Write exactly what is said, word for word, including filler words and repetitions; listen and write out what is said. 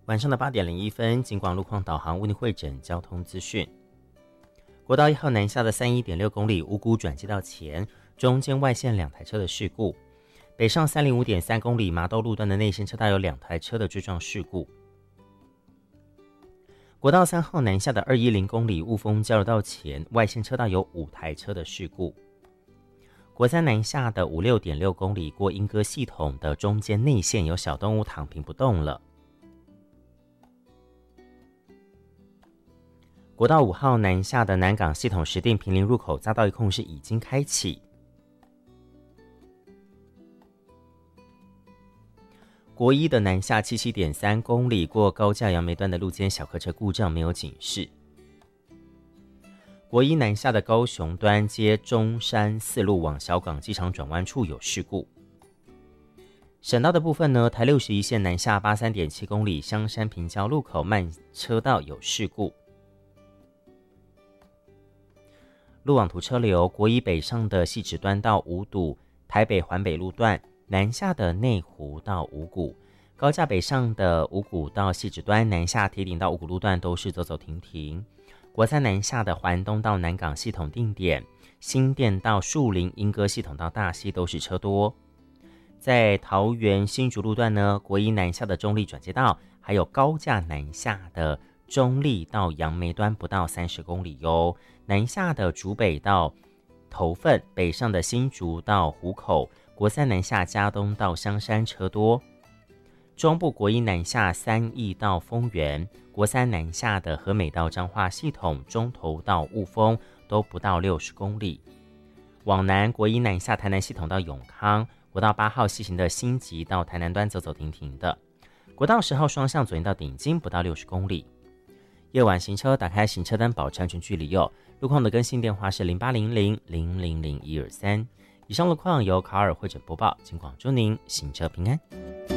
晚上的八点零一分，警广路况导航为您汇整交通资讯。国道一号南下的三十一点六公里五股转接道前，中间外线两台车的事故；北上三零五点三公里麻豆路段的内线车道有两台车的追撞事故。国道三号南下的二一零公里雾峰交流道前，外线车道有五台车的事故。国三南下的五六点六公里过莺歌系统的中间内线有小动物躺平不动了。国道五号南下的南港系统石碇坪林入口匝道一控是已经开启。国一的南下七七点三公里过高架杨梅段的路肩小客车故障没有警示。国一南下的高雄端接中山四路往小港机场转弯处有事故。省道的部分呢，台六十一线南下八十三点七公里香山平交路口慢车道有事故。路网图车流，国一北上的汐止端到五堵，台北环北路段南下的内湖到五股，高架北上的五股到汐止端南下铁岭到五股路段都是走走停停。国三南下的环东到南港系统定点，新店到树林莺歌系统到大溪都是车多。在桃园新竹路段呢，国一南下的中立转接道，还有高架南下的中立到杨梅端不到三十公里哟。南下的竹北到头份，北上的新竹到湖口，国三南下嘉东到香山车多。中部国一南下三义到丰原，国三南下的和美到彰化系统，中投到雾峰都不到六十公里。往南国一南下台南系统到永康，国道八号西行的新集到台南端走走停停的。国道十号双向左营到顶金不到六十公里。夜晚行车打开行车灯保持安全距离哦。路况的更新电话是零八零零零零零一二三。以上路况由卡尔汇整播报，请广祝您行车平安。